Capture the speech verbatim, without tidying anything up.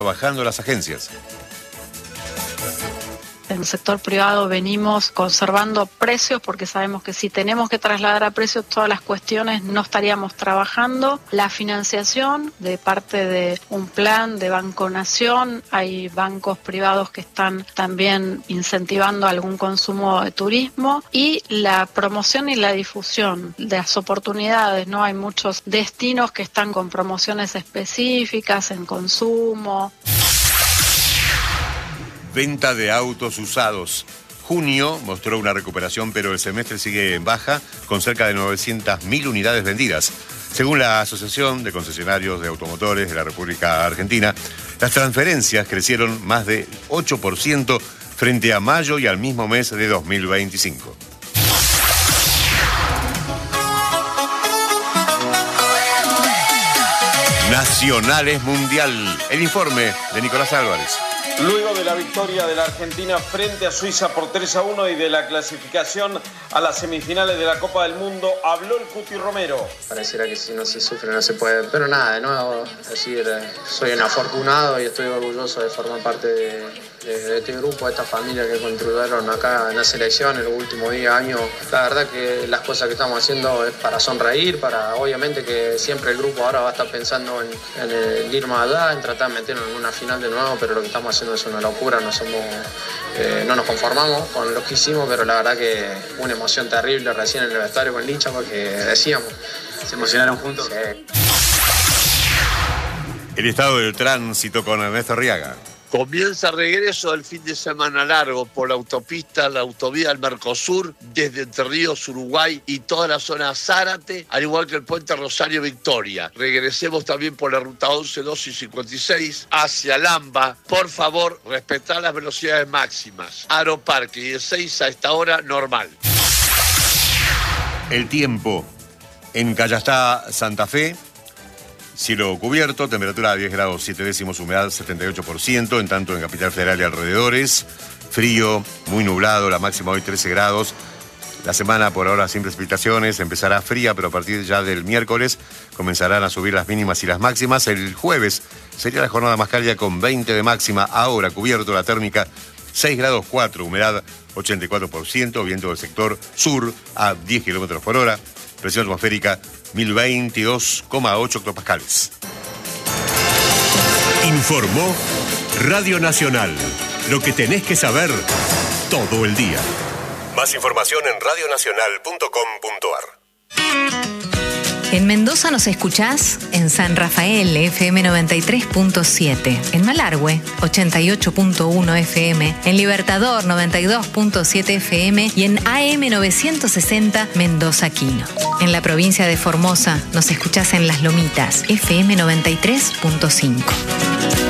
Bajando las agencias. En el sector privado venimos conservando precios porque sabemos que si tenemos que trasladar a precios todas las cuestiones no estaríamos trabajando. La financiación de parte de un plan de Banco Nación, hay bancos privados que están también incentivando algún consumo de turismo y la promoción y la difusión de las oportunidades, ¿no? Hay muchos destinos que están con promociones específicas en consumo. Venta de autos usados. Junio mostró una recuperación, pero el semestre sigue en baja, con cerca de novecientas mil unidades vendidas. Según la Asociación de Concesionarios de Automotores de la República Argentina, las transferencias crecieron más de ocho por ciento frente a mayo y al mismo mes de dos mil veinticinco. Nacionales Mundial. El informe de Nicolás Álvarez. Luego de la victoria de la Argentina frente a Suiza por tres a uno y de la clasificación a las semifinales de la Copa del Mundo, habló el Cuti Romero. Pareciera que si no se sufre no se puede, pero nada, de nuevo, decir, soy un afortunado y estoy orgulloso de formar parte de, de, de este grupo, de esta familia que contribuyeron acá en la selección en los últimos diez años. La verdad que las cosas que estamos haciendo es para sonreír, para obviamente que siempre el grupo ahora va a estar pensando en, en el ir más allá, en tratar de meternos en una final de nuevo, pero lo que estamos haciendo es una locura, no somos, eh, no nos conformamos con lo que hicimos, pero la verdad que una emoción terrible recién en el vestuario con Licha, porque decíamos, ¿se emocionaron juntos? Sí. El estado del tránsito con Ernesto Arriaga. Comienza regreso del fin de semana largo por la autopista, la autovía del Mercosur, desde Entre Ríos, Uruguay y toda la zona Zárate, al igual que el puente Rosario Victoria. Regresemos también por la ruta once, doce y cincuenta y seis hacia Lamba. Por favor, respetar las velocidades máximas. Aeroparque y de seis a esta hora normal. El tiempo en Callastá, Santa Fe. Cielo cubierto, temperatura diez grados siete décimos, humedad setenta y ocho por ciento, en tanto en Capital Federal y alrededores. Frío, muy nublado, la máxima hoy trece grados. La semana por ahora sin precipitaciones, empezará fría, pero a partir ya del miércoles comenzarán a subir las mínimas y las máximas. El jueves sería la jornada más cálida con veinte de máxima, ahora cubierto, la térmica seis grados cuatro, humedad ochenta y cuatro por ciento, viento del sector sur a diez kilómetros por hora, presión atmosférica mil veintidós coma ocho hectopascales. Informó Radio Nacional. Lo que tenés que saber todo el día. Más información en radio nacional punto com punto a r. En Mendoza nos escuchás en San Rafael, F M noventa y tres punto siete. En Malargüe, ochenta y ocho punto uno F M. En Libertador, noventa y dos punto siete F M. Y en A M novecientos sesenta, Mendoza Quino. En la provincia de Formosa nos escuchás en Las Lomitas, F M noventa y tres punto cinco.